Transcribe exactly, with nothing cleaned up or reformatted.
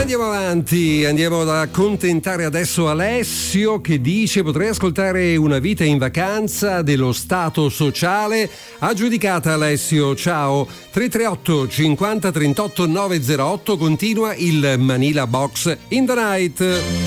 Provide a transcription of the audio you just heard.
Andiamo avanti, andiamo ad accontentare adesso Alessio che dice: potrei ascoltare Una vita in vacanza dello Stato Sociale. Aggiudicata Alessio, ciao. tre tre otto cinquanta trentotto nove zero otto, continua il Manila Box in the Night.